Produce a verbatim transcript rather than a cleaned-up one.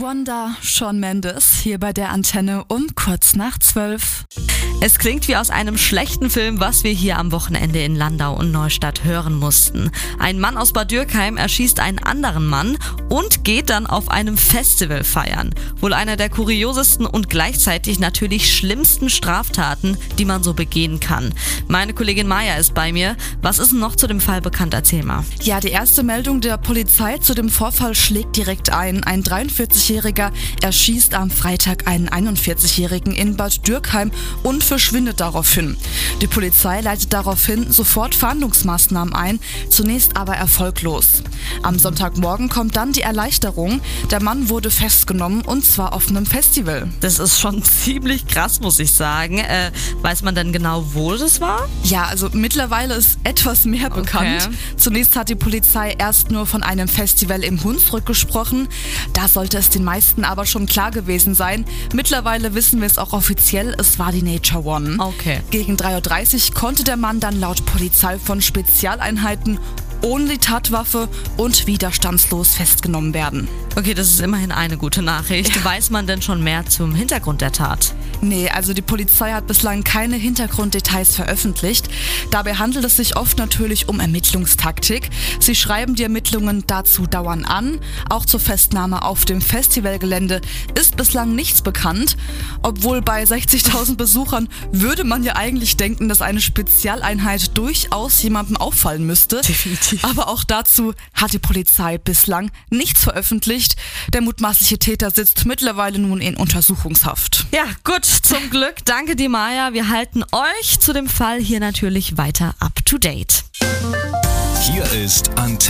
Wonder, Shawn Mendes, hier bei der Antenne um kurz nach zwölf. Es klingt wie aus einem schlechten Film, was wir hier am Wochenende in Landau und Neustadt hören mussten. Ein Mann aus Bad Dürkheim erschießt einen anderen Mann und geht dann auf einem Festival feiern. Wohl einer der kuriosesten und gleichzeitig natürlich schlimmsten Straftaten, die man so begehen kann. Meine Kollegin Maja ist bei mir. Was ist denn noch zu dem Fall bekannt? Erzähl mal. Ja, die erste Meldung der Polizei zu dem Vorfall schlägt direkt ein. Ein dreiundvierzigjähriger erschießt am Freitag einen einundvierzigjährigen in Bad Dürkheim und verschwindet daraufhin. Die Polizei leitet daraufhin sofort Fahndungsmaßnahmen ein, zunächst aber erfolglos. Am Sonntagmorgen kommt dann die Erleichterung. Der Mann wurde festgenommen und zwar auf einem Festival. Das ist schon ziemlich krass, muss ich sagen. Äh, weiß man denn genau, wo das war? Ja, also mittlerweile ist etwas mehr bekannt. Okay. Zunächst hat die Polizei erst nur von einem Festival im Hunsrück gesprochen. Da sollte es den meisten aber schon klar gewesen sein. Mittlerweile wissen wir es auch offiziell, es war die Nature One. Okay. Gegen drei Uhr dreißig konnte der Mann dann laut Polizei von Spezialeinheiten ohne die Tatwaffe und widerstandslos festgenommen werden. Okay, das ist immerhin eine gute Nachricht. Ja. Weiß man denn schon mehr zum Hintergrund der Tat? Nee, also die Polizei hat bislang keine Hintergrunddetails veröffentlicht. Dabei handelt es sich oft natürlich um Ermittlungstaktik. Sie schreiben die Ermittlungen dazu dauernd an. Auch zur Festnahme auf dem Festivalgelände ist bislang nichts bekannt. Obwohl bei sechzigtausend Besuchern würde man ja eigentlich denken, dass eine Spezialeinheit durchaus jemandem auffallen müsste. Definitiv. Aber auch dazu hat die Polizei bislang nichts veröffentlicht. Der mutmaßliche Täter sitzt mittlerweile nun in Untersuchungshaft. Ja, gut, zum Glück. Danke dir, Maja. Wir halten euch zu dem Fall hier natürlich weiter up to date. Hier ist Antenne.